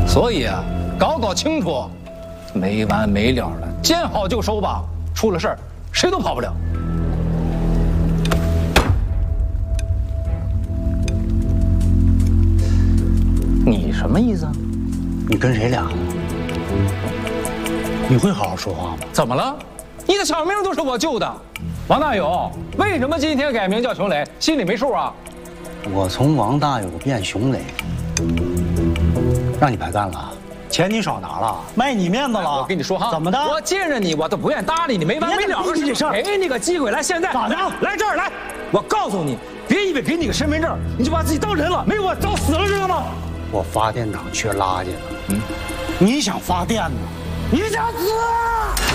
所以啊，搞清楚，没完没了的，见好就收吧。出了事儿，谁都跑不了。你什么意思啊？ 你跟谁俩？你会好好说话吗？ 怎么了？你的小命都是我救的。王大勇，为什么今天改名叫熊磊？心里没数啊？ 我从王大有变熊磊，让你白干了，钱你少拿了，卖你面子了。 我跟你说哈， 怎么的？ 我见着你我都不愿搭理你，没完没了的事儿。给你个机会，来，现在咋的？ 来这儿来！我告诉你，别以为给你个身份证，你就把自己当人了，没我早死了，知道吗？ 我发电厂缺垃圾了，你想发电呢？你想死？